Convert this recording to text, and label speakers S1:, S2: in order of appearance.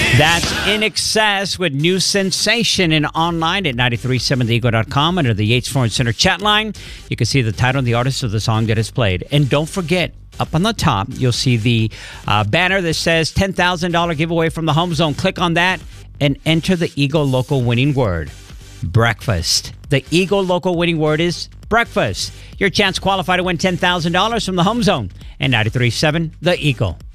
S1: That's In Excess with New Sensation and online at 937theeagle.com under the Yates Florence Center chat line. You can see the title and the artist of the song that is played. And don't forget, up on the top, you'll see the banner that says $10,000 giveaway from the Home Zone. Click on that and enter the Eagle Local winning word, breakfast. The Eagle Local winning word is breakfast. Your chance to qualify to win $10,000 from the Home Zone and 93.7 The Eagle.